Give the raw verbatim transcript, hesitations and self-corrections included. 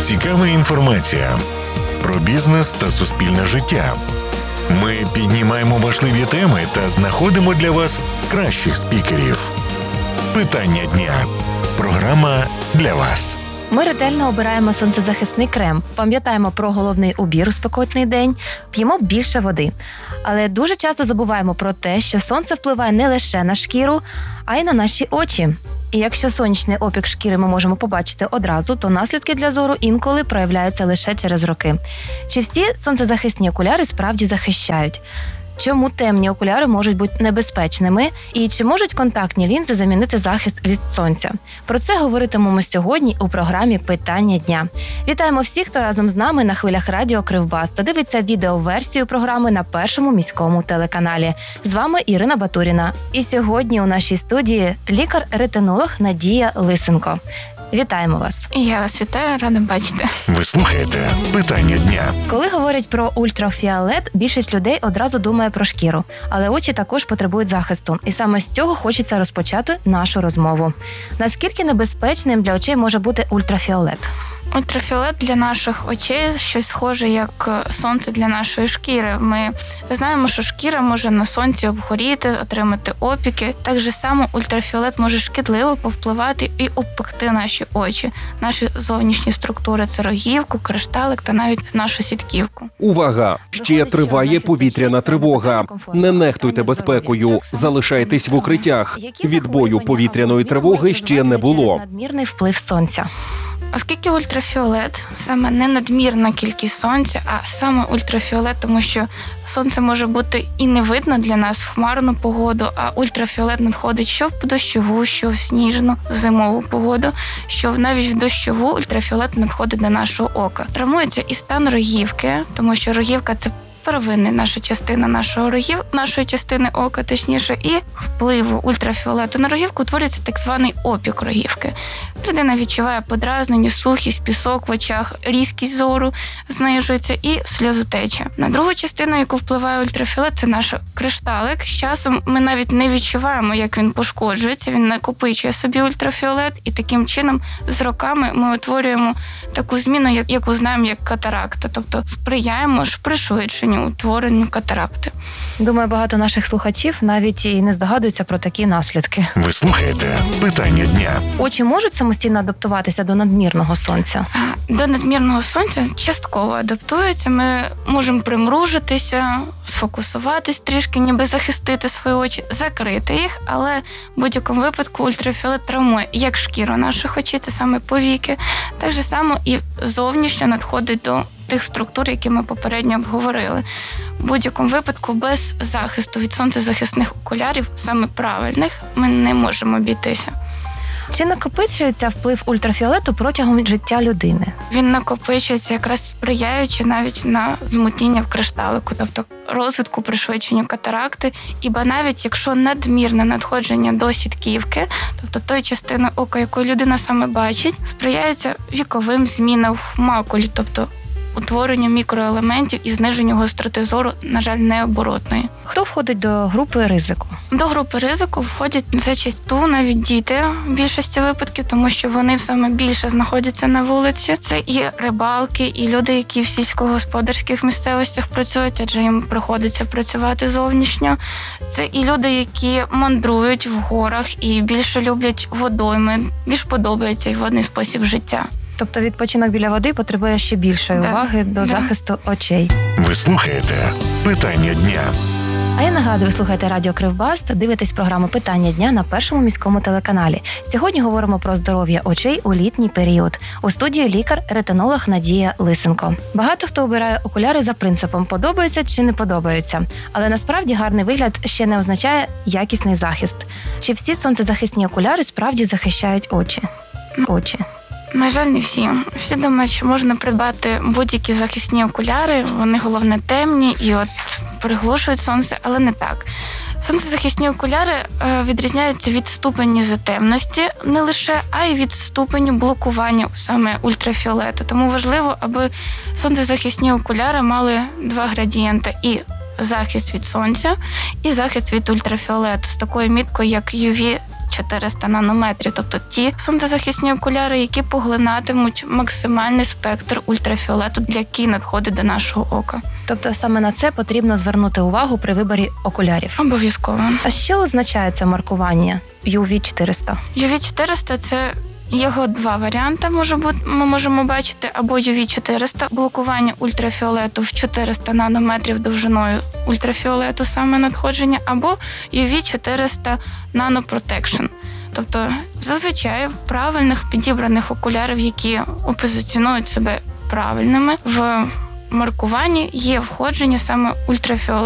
цікава інформація про бізнес та суспільне життя. Ми піднімаємо важливі теми та знаходимо для вас кращих спікерів. Питання дня. Програма для вас. Ми ретельно обираємо сонцезахисний крем, пам'ятаємо про головний убір у спекотний день, п'ємо більше води. Але дуже часто забуваємо про те, що сонце впливає не лише на шкіру, а й на наші очі. І якщо сонячний опік шкіри ми можемо побачити одразу, то наслідки для зору інколи проявляються лише через роки. Чи всі сонцезахисні окуляри справді захищають? Чому темні окуляри можуть бути небезпечними? І чи можуть контактні лінзи замінити захист від сонця? Про це говоритимемо сьогодні у програмі «Питання дня». Вітаємо всіх, хто разом з нами на хвилях радіо Кривбас та дивиться відеоверсію програми на Першому міському телеканалі. З вами Ірина Батуріна. І сьогодні у нашій студії лікар-ретинолог Надія Лисенко. Вітаємо вас. Я вас вітаю, рада бачити. Ви слухаєте «Питання дня». Коли говорять про ультрафіолет, більшість людей одразу думає про шкіру. Але очі також потребують захисту. І саме з цього хочеться розпочати нашу розмову. Наскільки небезпечним для очей може бути ультрафіолет? Ультрафіолет для наших очей щось схоже, як сонце для нашої шкіри. Ми знаємо, що шкіра може на сонці обгоріти, отримати опіки. Так же само ультрафіолет може шкідливо повпливати і обпекти наші очі, наші зовнішні структури – це рогівку, кришталик та навіть нашу сітківку. Увага! Ще триває повітряна тривога. Не нехтуйте безпекою, залишайтесь в укриттях. Відбою повітряної тривоги ще не було. Надмірний вплив сонця. Оскільки ультрафіолет – саме не надмірна кількість сонця, а саме ультрафіолет, тому що сонце може бути і не видно для нас в хмарну погоду, а ультрафіолет надходить що в дощову, що в сніжну, зимову погоду, що навіть в дощову ультрафіолет надходить до нашого ока. Травмується і стан рогівки, тому що рогівка – це первинна наша частина нашого рогів, нашої частини ока, точніше, і впливу ультрафіолету на рогівку утворюється так званий опік рогівки. Людина відчуває подразнення, сухість, пісок в очах, різкість зору знижується і сльозотеча. На другу частину, яку впливає ультрафіолет, це наш кришталик. З часом ми навіть не відчуваємо, як він пошкоджується, він накопичує собі ультрафіолет, і таким чином з роками ми утворюємо таку зміну, яку знаємо як катаракта, тобто сприяємо ж пришвидшенню утворенню катаракти. Думаю, багато наших слухачів навіть і не здогадуються про такі наслідки. Ви слухаєте «Питання дня». Очі можуть самостійно адаптуватися до надмірного сонця? До надмірного сонця частково адаптуються. Ми можемо примружитися, сфокусуватись трішки, ніби захистити свої очі, закрити їх, але в будь-якому випадку ультрафіолет травмує як шкіру наших очей, це саме повіки, так же само і зовнішньо надходить до тих структур, які ми попередньо обговорили. В будь-якому випадку без захисту від сонцезахисних окулярів, саме правильних, ми не можемо обійтися. Чи накопичується вплив ультрафіолету протягом життя людини? Він накопичується якраз сприяючи навіть на змутіння в кришталику, тобто розвитку, пришвидшенню катаракти, ібо навіть якщо надмірне надходження до сітківки, тобто той частини ока, яку людина саме бачить, сприяється віковим змінам в макулі, тобто утворенню мікроелементів і зниженню гостроти зору, на жаль, необоротної. Хто входить до групи ризику? До групи ризику входять зачасту навіть діти в більшості випадків, тому що вони саме більше знаходяться на вулиці. Це і рибалки, і люди, які в сільськогосподарських місцевостях працюють, адже їм приходиться працювати зовнішньо. Це і люди, які мандрують в горах і більше люблять водойми, більш подобається і водний спосіб життя. Тобто відпочинок біля води потребує ще більшої да. уваги до да. захисту очей. Ви слухаєте «Питання дня». А я нагадую, ви слухаєте радіо Кривбас та дивитесь програму «Питання дня» на Першому міському телеканалі. Сьогодні говоримо про здоров'я очей у літній період. У студії лікар-ретинолог Надія Лисенко. Багато хто обирає окуляри за принципом «подобаються чи не подобаються». Але насправді гарний вигляд ще не означає якісний захист. Чи всі сонцезахисні окуляри справді захищають очі? Очі. На жаль, не всі. Всі думають, що можна придбати будь-які захисні окуляри, вони головне темні і от приглушують сонце, але не так. Сонцезахисні окуляри відрізняються від ступені затемності не лише, а й від ступеню блокування саме ультрафіолету. Тому важливо, аби сонцезахисні окуляри мали два градієнти – і захист від сонця, і захист від ультрафіолету з такою міткою, як ю ві чотириста нанометрів, тобто ті сонцезахисні окуляри, які поглинатимуть максимальний спектр ультрафіолету, який надходить до нашого ока. Тобто саме на це потрібно звернути увагу при виборі окулярів. Обов'язково. А що означає це маркування ю ві чотириста? ю ві чотириста – це його два варіанти може бути, ми можемо бачити, або ю ві чотириста – блокування ультрафіолету в чотириста нанометрів довжиною ультрафіолету, саме надходження, або ю ві чотириста нанопротекшн. Тобто, зазвичай в правильних підібраних окулярів, які опозиціонують себе правильними, в маркуванні є входження саме ультрафіолету